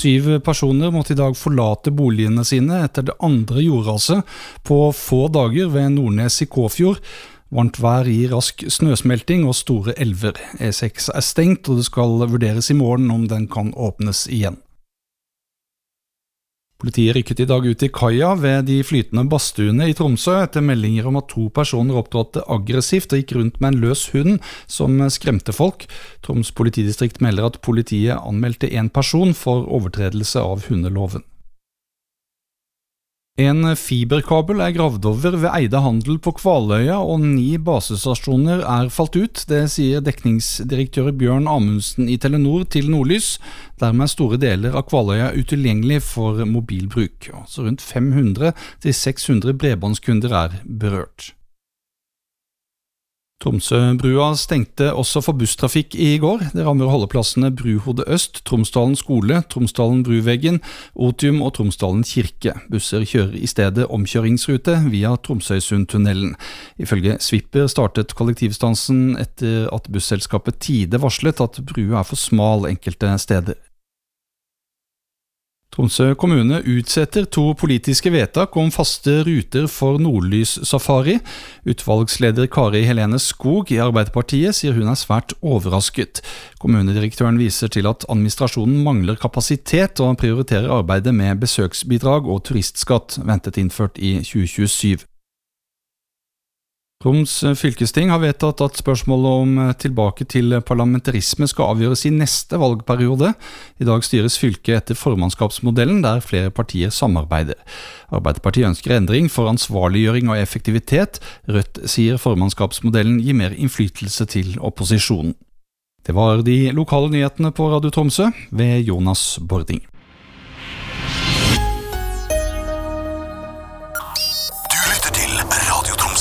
7 personer måtte I dag forlate boligene sine etter det andre jordraset på få dager ved Nordnes I Kåfjord. Varmt vær gir rask snøsmelting og store elver. E6 stengt, og det skal vurderes I morgen om den kan åpnes igjen. Politiet rykket I dag ut I kaia ved de flytende badstuene I Tromsø etter meldinger om at 2 personer opptrådte aggressivt og gikk rundt med en løs hund som skremte folk. Troms politidistrikt melder at politiet anmeldte en person for overtredelse av hundeloven. En fiberkabel gravd over ved Eide Handel på Kvaløya, og 9 basestasjoner falt ut. Det sier dekningsdirektør Bjørn Amundsen I Telenor til Nordlys. Dermed store deler av Kvaløya utilgjengelig for mobilbruk. Så rundt 500 til 600 bredbåndskunder berørt. Tromsøbrua stengte også for busstrafikk I går. Det rammer holdeplassene Bruhode Øst, Tromsdalen skole, Tromsdalen Bruveggen, Otium og Tromsdalen kirke. Busser kjører I stedet omkjøringsrute via Tromsøysundtunnelen. Ifølge Svipper startet kollektivstansen etter at busselskapet Tide varslet at brua for smal enkelte steder. Tromsø kommune utsetter 2 politiske vedtak om faste ruter for Nordlys-safari. Utvalgsleder Kari Helene Skog I Arbeiderpartiet sier hun svært overrasket. Kommunedirektøren viser til at administrasjonen mangler kapasitet og prioriterer arbeidet med besøksbidrag og turistskatt, ventet innført I 2027. Troms fylkesting har vedtatt at spørsmålet om tilbake til parlamentarisme skal avgjøres I neste valgperiode. I dag styres fylket etter formannskapsmodellen der flere partier samarbeider. Arbeiderpartiet ønsker endring for ansvarliggjøring og effektivitet. Rødt sier formannskapsmodellen gir mer innflytelse til opposisjonen. Det var de lokale nyhetene på Radio Tromsø ved Jonas Bording.